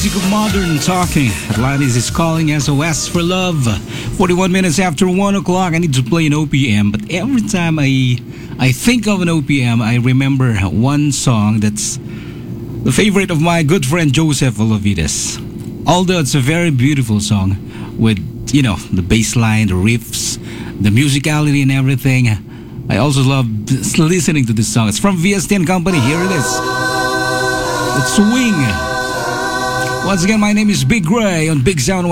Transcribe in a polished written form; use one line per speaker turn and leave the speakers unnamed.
music of modern talking. Atlantis is calling SOS for love. 41 minutes after 1 o'clock, I need to play an OPM. But every time I think of an OPM, I remember one song that's the favorite of my good friend Joseph Olavides. Although it's a very beautiful song with, the bass line, the riffs, the musicality and everything. I also love listening to this song. It's from VST and Company. Here it is. Let's swing. Once again, my name is Big Ray on Big Sound